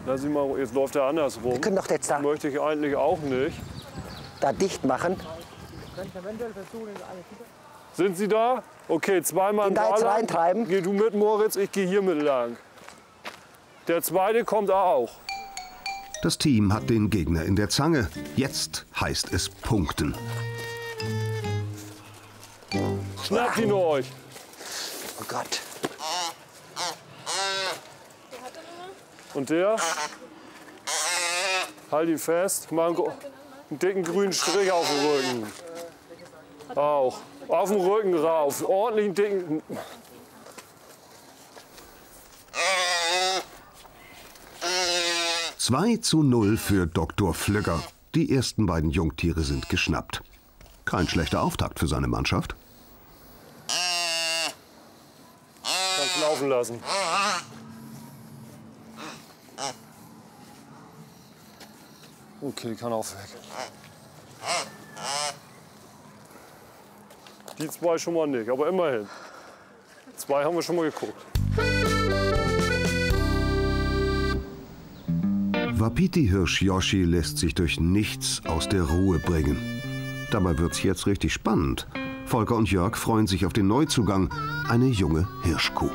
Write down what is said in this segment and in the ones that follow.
Lass ihn mal, jetzt läuft er andersrum. Wir können doch jetzt da, Möchte ich eigentlich auch nicht. da dicht machen. Sind Sie da? Okay, zweimal Den da jetzt reintreiben. Geh du mit, Moritz, ich gehe hier mit lang. Der zweite kommt auch. Das Team hat den Gegner in der Zange. Jetzt heißt es punkten. Schnappt ihn euch. Oh Gott. Und der? Halt ihn fest. Mach einen dicken grünen Strich auf dem Rücken. Auch. Auf dem Rücken rauf. Ordentlich einen dicken. Zwei zu 0 für Dr. Flügger. Die ersten beiden Jungtiere sind geschnappt. Kein schlechter Auftakt für seine Mannschaft. Kannst laufen lassen. Okay, die kann auch weg. Die zwei schon mal nicht, aber immerhin. Zwei haben wir schon mal geguckt. Wapiti-Hirsch Yoshi lässt sich durch nichts aus der Ruhe bringen. Dabei wird's jetzt richtig spannend. Volker und Jörg freuen sich auf den Neuzugang, eine junge Hirschkuh.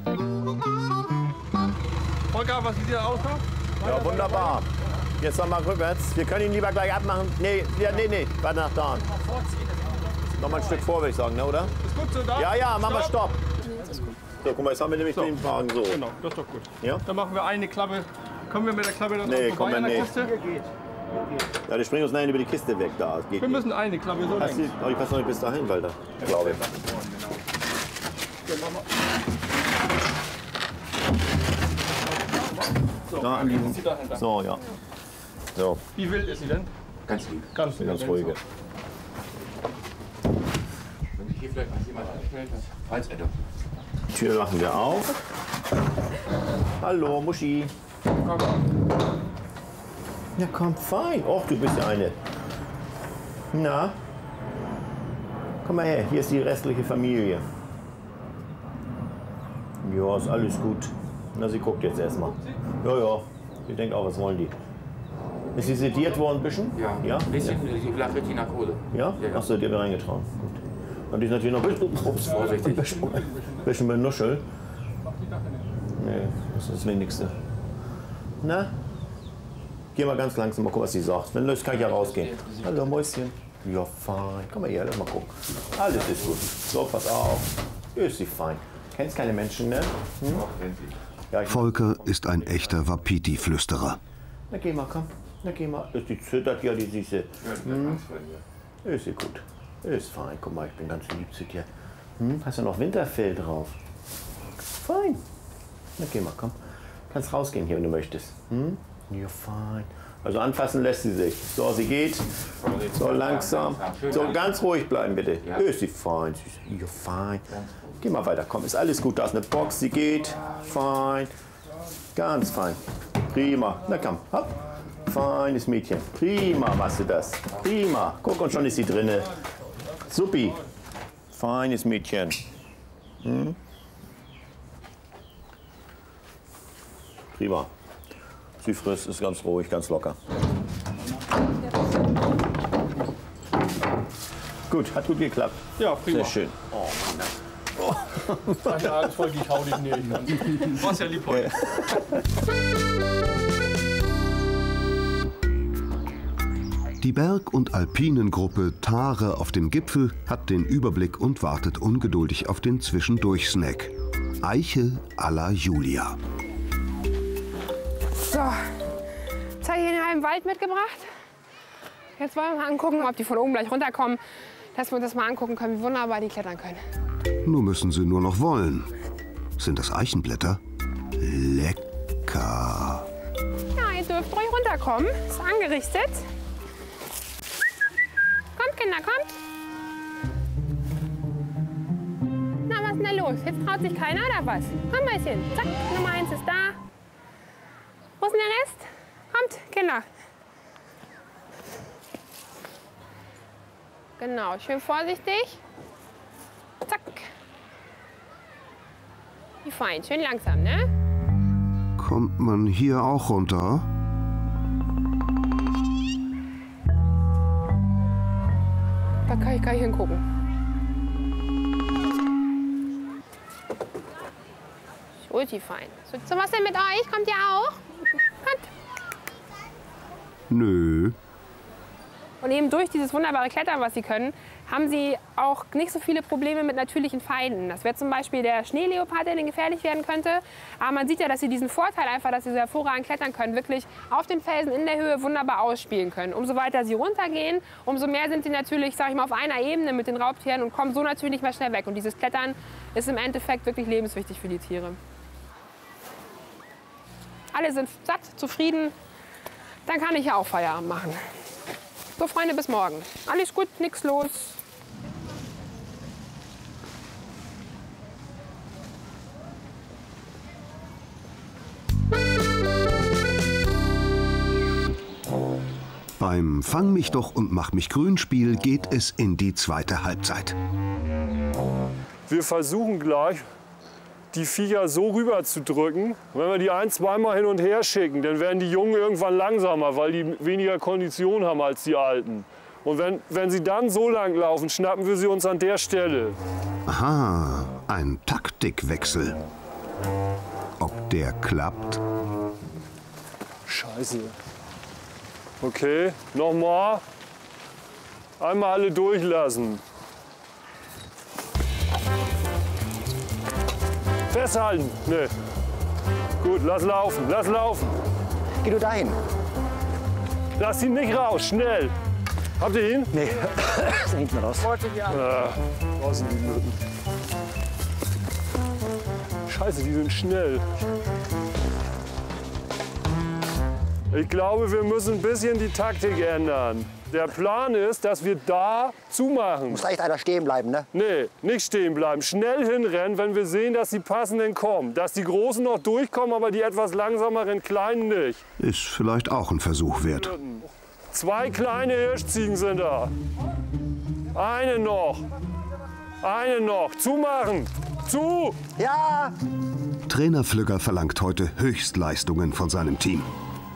Volker, was sieht hier aus? Ja, wunderbar. Jetzt noch mal rückwärts. Wir können ihn lieber gleich abmachen. Nee, ja, nee, warte nach da. Noch mal ein Stück vor, würde ich sagen, ne, oder? Ist gut so da? Ja, ja, machen wir Stopp. So, guck mal, jetzt haben wir nämlich den Wagen so. Genau, das ist doch gut. Ja? Dann machen wir eine Klappe. Kommen wir mit der Klappe dann Nee, vorbei kommen wir an der nicht. Kiste? Ja, die springen uns nachher über die Kiste weg da. Das geht Wir nicht. müssen eine Klappe so längs. Aber ich passe noch nicht bis dahin, Walter. Glaube ich. Da an diesem. So, ja. So, Wie wild ist sie denn? Ganz lieb. Ganz wild. ganz ruhige. Wenn sich hier vielleicht noch jemand anstellt, weiß er doch. Die Tür machen wir auf. Hallo, Muschi. Ja, komm, fein. Och, du bist ja eine. Na? Komm mal her, hier ist die restliche Familie. Ja, ist alles gut. Na, sie guckt jetzt erstmal. Ja, ja. Sie denkt auch, was wollen die? Ist sie sediert worden ein bisschen? Ja, Ja? ein bisschen, sie lag richtig Narkose. Ja? Ja, ja. Achso, die hat reingetragen. Gut. Und die ist natürlich noch ein Vorsichtig. bisschen benuschelt. Nee, das ist das Wenigste. Na? Geh mal ganz langsam, mal gucken, was sie sagt. Wenn das kann ich ja rausgehen. Hallo, Mäuschen. Ja, fein. Komm mal her, lass mal gucken. Alles ist gut. So, pass auf. Ist sie fein. Kennst keine Menschen, ne? Hm? Ja, Volker ist ein echter Wapiti-Flüsterer. Na, geh mal, komm. Na, geh mal. Die zittert ja, die Süße. Hm? Ist sie gut. Ist fein. Guck mal, ich bin ganz lieb zu dir. Hm? Hast du noch Winterfell drauf? Fein. Na, geh mal, komm. Kannst rausgehen hier, wenn du möchtest. Hm? Ja, fein. Also anfassen lässt sie sich. So, sie geht. So, langsam. So, ganz ruhig bleiben, bitte. Ist sie fein. Ja, fein. Geh mal weiter, komm. Ist alles gut. Da ist eine Box, sie geht. Fein. Ganz fein. Prima. Na komm, hopp. Feines Mädchen. Prima machst du das. Prima. Guck, und schon ist sie drinne. Suppi. Feines Mädchen. Hm? Prima. Sie frisst, ist ganz ruhig, ganz locker. Gut, hat gut geklappt. Ja, prima. Sehr schön. Meine Angst, Volker, ich hau dich nicht. Was ja lieb heute. Die Berg- und Alpinengruppe Tare auf dem Gipfel hat den Überblick und wartet ungeduldig auf den Zwischendurch-Snack. Eiche à la Julia. So, jetzt habe ich hier einen Wald mitgebracht. Jetzt wollen wir mal angucken, ob die von oben gleich runterkommen, dass wir uns das mal angucken können, wie wunderbar die klettern können. Nur müssen sie nur noch wollen. Sind das Eichenblätter? Lecker. Ja, ihr dürft ruhig runterkommen. Ist angerichtet. Kommt, Kinder, kommt. Na, was ist denn da los? Jetzt traut sich keiner, oder was? Komm, Mäuschen. Zack, Nummer 1 ist da. Wo ist denn der Rest? Kommt, Kinder. Genau, schön vorsichtig. Zack. Wie fein, schön langsam, ne? Kommt man hier auch runter? Da kann ich gleich hingucken. Ulti fein. So, was denn mit euch? Kommt ihr auch? Kommt. Nö. Und eben durch dieses wunderbare Klettern, was sie können, haben sie auch nicht so viele Probleme mit natürlichen Feinden. Das wäre zum Beispiel der Schneeleopard, der denen gefährlich werden könnte. Aber man sieht ja, dass sie diesen Vorteil einfach, dass sie so hervorragend klettern können, wirklich auf den Felsen in der Höhe wunderbar ausspielen können. Umso weiter sie runtergehen, umso mehr sind sie natürlich, sag ich mal, auf einer Ebene mit den Raubtieren und kommen so natürlich nicht mehr schnell weg. Und dieses Klettern ist im Endeffekt wirklich lebenswichtig für die Tiere. Alle sind satt, zufrieden. Dann kann ich ja auch Feierabend machen. So, Freunde, bis morgen. Alles gut, nichts los. Beim Fang mich doch und mach mich grün Spiel geht es in die zweite Halbzeit. Wir versuchen gleich, die Viecher so rüber zu drücken. Wenn wir die ein-, zweimal hin und her schicken, dann werden die Jungen irgendwann langsamer, weil die weniger Kondition haben als die Alten. Und wenn sie dann so lang laufen, schnappen wir sie uns an der Stelle. Aha, ein Taktikwechsel. Ob der klappt? Scheiße. Okay, nochmal. Einmal alle durchlassen. Festhalten. Nee. Gut, lass laufen, lass laufen. Geh du dahin. Lass ihn nicht raus, schnell. Habt ihr ihn? Nee, ist hinten raus. Draußen die Mücken. Scheiße, die sind schnell. Ich glaube, wir müssen ein bisschen die Taktik ändern. Der Plan ist, dass wir da zumachen. Muss echt einer stehen bleiben, ne? Nee, nicht stehen bleiben. Schnell hinrennen, wenn wir sehen, dass die Passenden kommen. Dass die Großen noch durchkommen, aber die etwas langsameren Kleinen nicht. Ist vielleicht auch ein Versuch wert. 2 kleine Hirschziegen sind da. Eine noch. Eine noch. Zumachen. Zu! Ja! Trainer Flügger verlangt heute Höchstleistungen von seinem Team.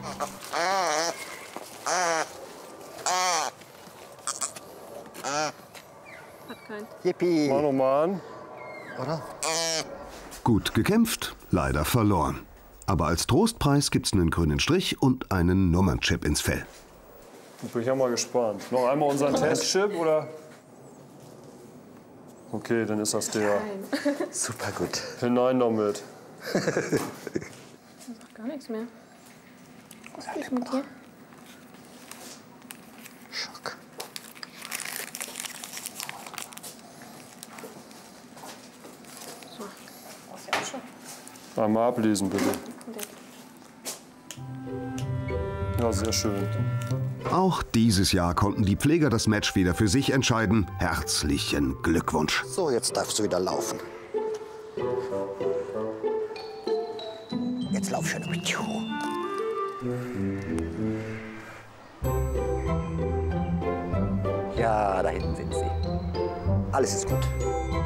Yippie. Mach noch mal an. Oder? Gut gekämpft, leider verloren. Aber als Trostpreis gibt's einen grünen Strich und einen Nummernchip ins Fell. Bin ich ja mal gespannt. Noch einmal unseren Testchip, oder? Okay, dann ist das der. Super gut. Hinein damit. Gar nichts mehr. Was ist mit dir? Schock. Einmal ablesen, bitte. Ja, sehr schön. Auch dieses Jahr konnten die Pfleger das Match wieder für sich entscheiden. Herzlichen Glückwunsch. So, jetzt darfst du wieder laufen. Jetzt lauf schön. Ja, da hinten sind sie. Alles ist gut.